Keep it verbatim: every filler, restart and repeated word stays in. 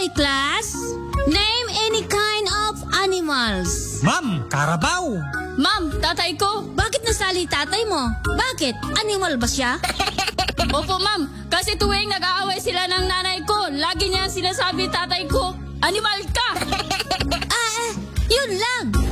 Okay, class. Name any kind of animals. Ma'am, karabaw. Ma'am, tatay ko. Bakit nasali tatay mo? Bakit? Animal ba siya? Opo, ma'am. Kasi tuwing nag-aaway sila ng nanay ko, lagi niya sinasabi tatay ko, animal ka! Ah, eh, yun lang.